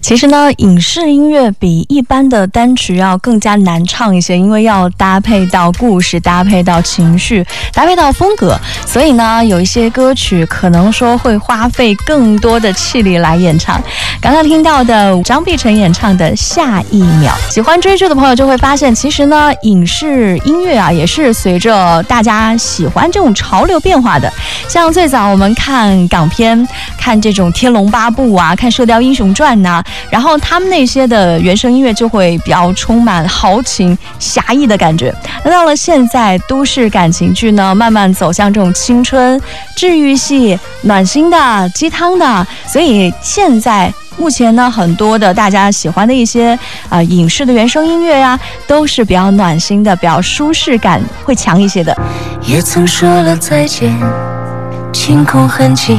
其实呢，影视音乐比一般的单曲要更加难唱一些，因为要搭配到故事，搭配到情绪，搭配到风格，所以呢，有一些歌曲可能说会花费更多的气力来演唱。刚刚听到的张碧晨演唱的《下一秒》，喜欢追剧的朋友就会发现，其实呢，影视音乐啊，也是随着大家喜欢这种潮流变化的。像最早我们看港片，看这种《天龙八部》啊，看《射雕英雄传》呐，然后他们那些的原声音乐就会比较充满豪情侠义的感觉。那到了现在，都市感情剧呢，慢慢走向这种青春治愈系、暖心的、鸡汤的，所以现在目前呢，很多的大家喜欢的一些影视的原声音乐呀，都是比较暖心的，比较舒适感会强一些的。 也曾说了再见，晴空很近，